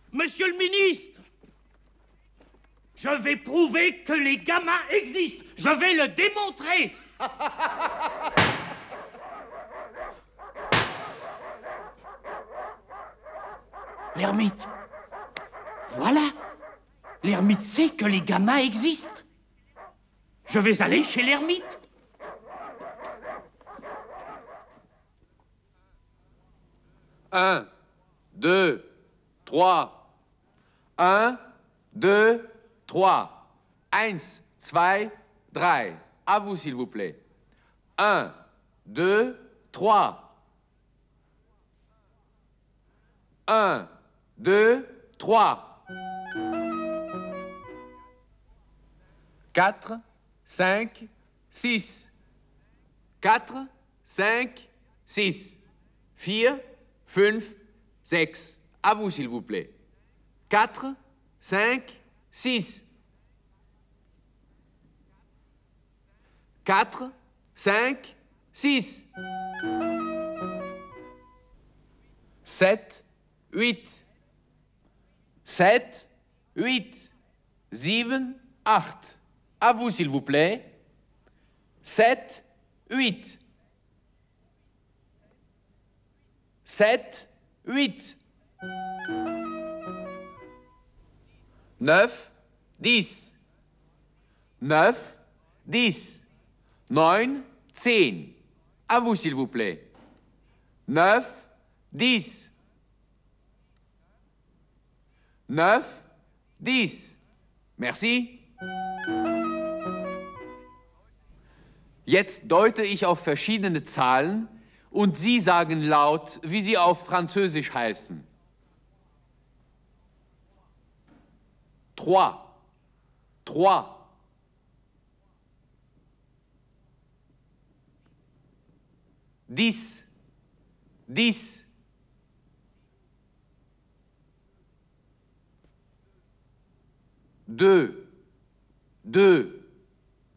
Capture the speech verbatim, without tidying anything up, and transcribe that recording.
Monsieur le ministre, je vais prouver que les gamins existent. Je vais le démontrer. L'ermite. Voilà. L'ermite sait que les gamins existent. Je vais aller chez l'ermite. Un, deux, trois. Un, deux, trois. Eins, zwei, drei. À vous, s'il vous plaît. Un, deux, trois. Un, deux, trois. Quatre, cinq, six. Quatre, cinq, six. Vier, fünf, sechs. À vous, s'il vous plaît. Quatre, cinq, six. Quatre, cinq, six. Sept, huit. Sept, huit. Sieben, acht. À vous, s'il vous plaît. Sept, huit. Sept, huit. Neuf, dix. Neuf, dix. Neun, zehn. À vous, s'il vous plaît. Neuf, dix. Neuf, dix. Merci. Jetzt deute ich auf verschiedene Zahlen und Sie sagen laut, wie sie auf Französisch heißen. Trois. Trois. Dix. Dix. Deux. Deux.